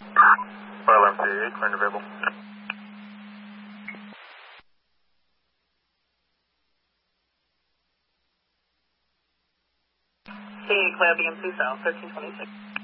File MCA, current available. Hey, Cloud BM2 South, 1326.